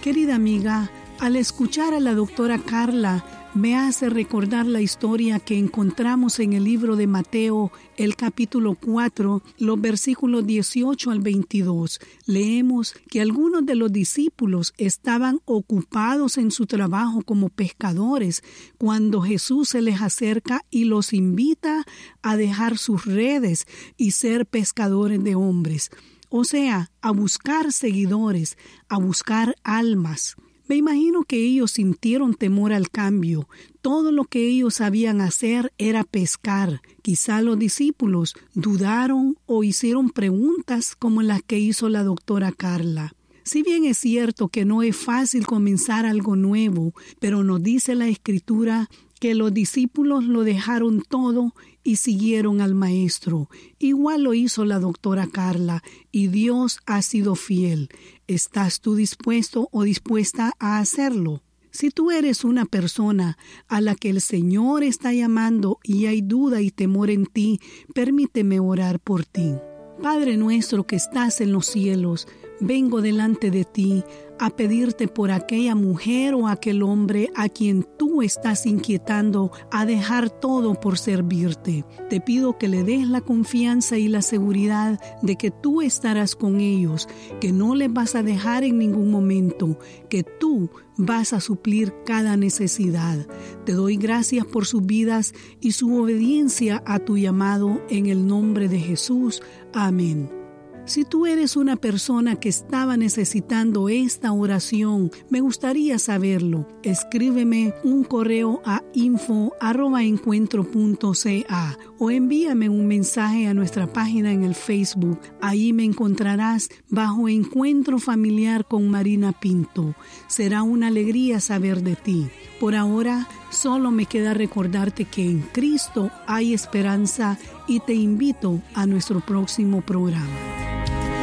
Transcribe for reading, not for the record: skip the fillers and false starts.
Querida amiga, al escuchar a la doctora Carla, me hace recordar la historia que encontramos en el libro de Mateo, el capítulo 4, los versículos 18 al 22. Leemos que algunos de los discípulos estaban ocupados en su trabajo como pescadores cuando Jesús se les acerca y los invita a dejar sus redes y ser pescadores de hombres. O sea, a buscar seguidores, a buscar almas. Me imagino que ellos sintieron temor al cambio. Todo lo que ellos sabían hacer era pescar. Quizá los discípulos dudaron o hicieron preguntas como las que hizo la doctora Carla. Si bien es cierto que no es fácil comenzar algo nuevo, pero nos dice la Escritura que los discípulos lo dejaron todo y siguieron al Maestro. Igual lo hizo la doctora Carla y Dios ha sido fiel. ¿Estás tú dispuesto o dispuesta a hacerlo? Si tú eres una persona a la que el Señor está llamando y hay duda y temor en ti, permíteme orar por ti. Padre nuestro que estás en los cielos, vengo delante de ti a pedirte por aquella mujer o aquel hombre a quien tú estás inquietando a dejar todo por servirte. Te pido que le des la confianza y la seguridad de que tú estarás con ellos, que no les vas a dejar en ningún momento, que tú vas a suplir cada necesidad. Te doy gracias por sus vidas y su obediencia a tu llamado en el nombre de Jesús. Amén. Si tú eres una persona que estaba necesitando esta oración, me gustaría saberlo. Escríbeme un correo a info@encuentro.ca o envíame un mensaje a nuestra página en el Facebook. Ahí me encontrarás bajo Encuentro Familiar con Marina Pinto. Será una alegría saber de ti. Por ahora, solo me queda recordarte que en Cristo hay esperanza y te invito a nuestro próximo programa.